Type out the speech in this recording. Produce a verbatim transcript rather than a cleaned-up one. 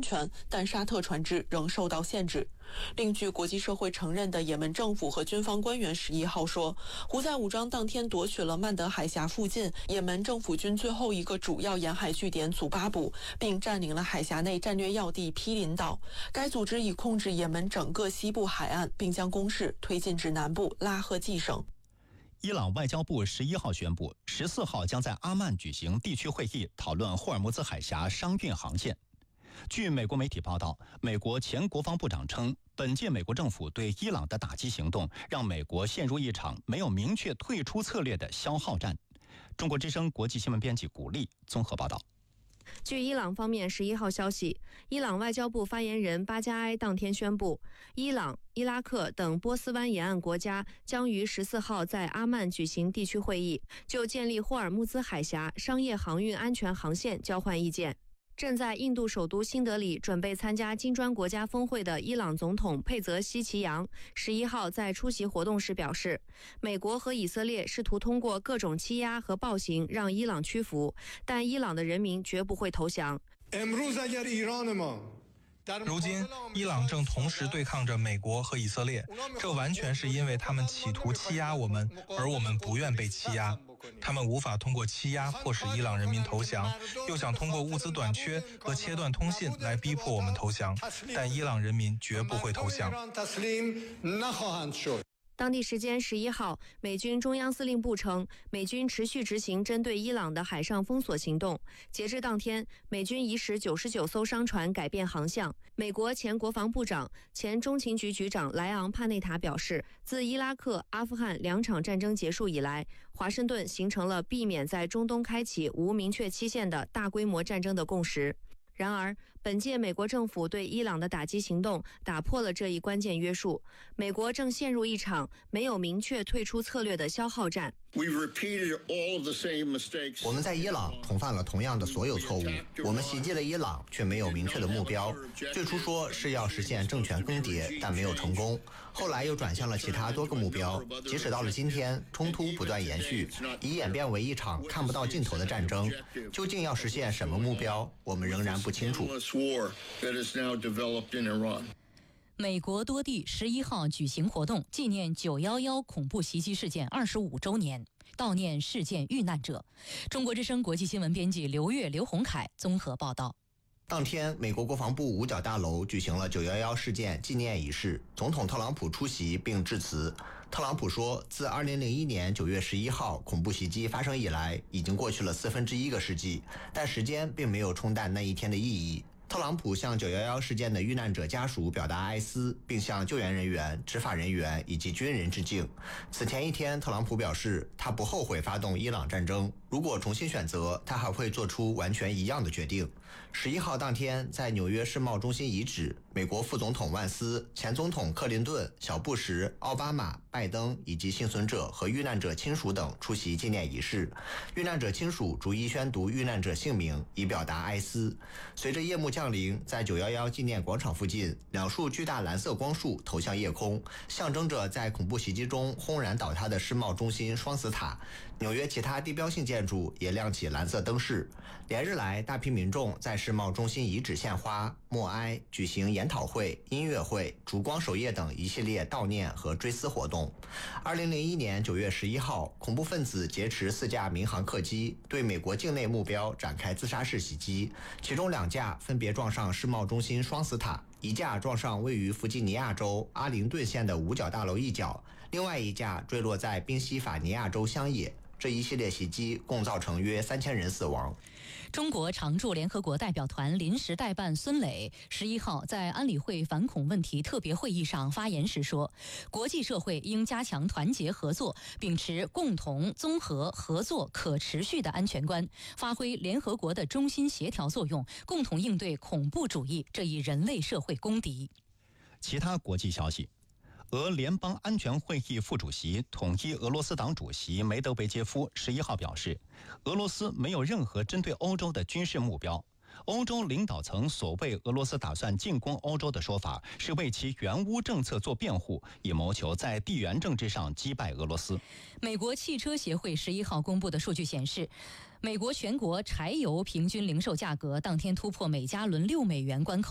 全，但沙特船只仍受到限制。另据国际社会承认的也门政府和军方官员十一号说，胡塞武装当天夺取了曼德海峡附近也门政府军最后一个主要沿海据点祖巴卜，并占领了海峡内战略要地毗邻岛。该组织已控制也门整个西部海岸，并将攻势推进至南部拉赫季省。 伊朗外交部十一号宣布，十四号将在阿曼举行地区会议，讨论霍尔木兹海峡商运航线。据美国媒体报道，美国前国防部长称，本届美国政府对伊朗的打击行动让美国陷入一场没有明确退出策略的消耗战。中国之声国际新闻编辑古丽综合报道。 据伊朗方面十一号消息，伊朗外交部发言人巴加埃当天宣布，伊朗、伊拉克等波斯湾沿岸国家将于十四号在阿曼举行地区会议，就建立霍尔木兹海峡商业航运安全航线交换意见。正在印度首都新德里准备参加金砖国家峰会的伊朗总统佩泽西奇扬十一号在出席活动时表示，美国和以色列试图通过各种欺压和暴行让伊朗屈服，但伊朗的人民绝不会投降。 如今，伊朗正同时对抗着美国和以色列，这完全是因为他们企图欺压我们，而我们不愿被欺压。他们无法通过欺压迫使伊朗人民投降，又想通过物资短缺和切断通信来逼迫我们投降，但伊朗人民绝不会投降。 当地时间十一号，美军中央司令部称，美军持续执行针对伊朗的海上封锁行动。截至当天，美军已使九十九艘商船改变航向。美国前国防部长、前中情局局长莱昂·帕内塔表示，自伊拉克、阿富汗两场战争结束以来，华盛顿形成了避免在中东开启无明确期限的大规模战争的共识。然而，本届美国政府对伊朗的打击行动打破了这一关键约束。美国正陷入一场没有明确退出策略的消耗战。 我们在伊朗重犯了同样的所有错误。我们袭击了伊朗，却没有明确的目标。最初说是要实现政权更迭，但没有成功。后来又转向了其他多个目标。即使到了今天，冲突不断延续，已演变为一场看不到尽头的战争。究竟要实现什么目标，我们仍然不清楚。 美国多地十一号举行活动，纪念九一一恐怖袭击事件二十五周年，悼念事件遇难者。中国之声国际新闻编辑刘越、刘洪凯综合报道。 当天，美国国防部五角大楼举行了九一一事件纪念仪式，总统特朗普出席并致辞。特朗普说，自二零零一年九月十一号恐怖袭击发生以来，已经过去了四分之一个世纪，但时间并没有冲淡那一天的意义。特朗普向九一一事件的遇难者家属表达哀思，并向救援人员、执法人员以及军人致敬。此前一天，特朗普表示，他不后悔发动伊朗战争，如果重新选择，他还会做出完全一样的决定。十一号当天，在纽约世贸中心遗址，美国副总统万斯、前总统克林顿、小布什、奥巴马、拜登以及幸存者和遇难者亲属等出席纪念仪式。遇难者亲属逐一宣读遇难者姓名，以表达哀思。随着夜幕降临，在九一一纪念广场附近，两束巨大蓝色光束投向夜空，象征着在恐怖袭击中轰然倒塌的世贸中心双子塔。纽约其他地标性建筑也亮起蓝色灯饰。连日来，大批民众在世贸中心遗址献花、默哀，举行研讨会、音乐会、烛光守夜等一系列悼念和追思活动。二零零一年九月十一号，恐怖分子劫持四架民航客机，对美国境内目标展开自杀式袭击，其中两架分别撞上世贸中心双子塔，一架撞上位于弗吉尼亚州阿灵顿县的五角大楼一角，另外一架坠落在宾夕法尼亚州乡野。这一系列袭击共造成约三千人死亡。 中国常驻联合国代表团临时代办孙磊十一号在安理会反恐问题特别会议上发言时说，国际社会应加强团结合作，秉持共同、综合、合作、可持续的安全观，发挥联合国的中心协调作用，共同应对恐怖主义这一人类社会公敌。 其他国际消息，俄联邦安全会议副主席、统一俄罗斯党主席梅德韦杰夫十一号表示，俄罗斯没有任何针对欧洲的军事目标。欧洲领导层所谓俄罗斯打算进攻欧洲的说法，是为其援乌政策做辩护，以谋求在地缘政治上击败俄罗斯。 美国汽车协会十一号公布的数据显示，美国全国柴油平均零售价格当天突破每加仑六美元关口。